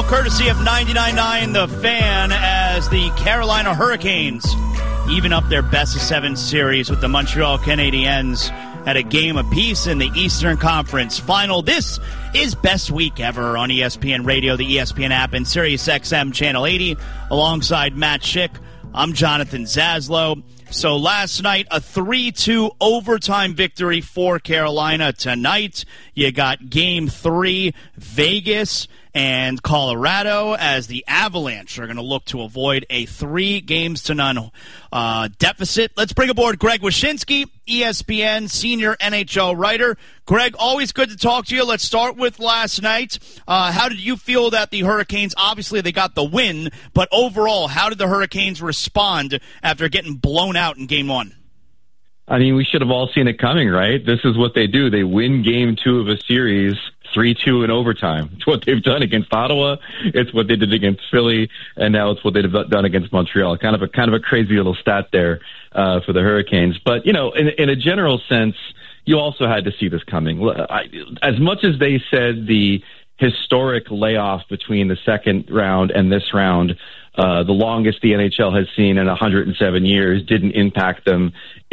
all courtesy of 99.9 The Fan, as the Carolina Hurricanes even up their best-of-7 series with the Montreal Canadiens at a game apiece in the Eastern Conference Final. This is Best Week Ever on ESPN Radio, the ESPN app, and SiriusXM Channel 80. Alongside Matt Schick, I'm Jonathan Zaslow. So last night, a 3-2 overtime victory for Carolina. Tonight, you got Game 3, Vegas and Colorado, as the Avalanche are going to look to avoid a 3-0 deficit. Let's bring aboard Greg Wyshynski, ESPN senior NHL writer. Greg, always good to talk to you. Let's start with last night. How did you feel that the Hurricanes, obviously they got the win, but overall, how did the Hurricanes respond after getting blown out in Game 1? I mean, we should have all seen it coming, right? This is what they do. They win Game 2 of a series 3-2 in overtime. It's what they've done against Ottawa. It's what they did against Philly, and now it's what they've done against Montreal. Kind of a crazy little stat there for the Hurricanes. But in a general sense, you also had to see this coming. As much as they said the historic layoff between the second round and this round, the longest the NHL has seen in 107 years, didn't impact them.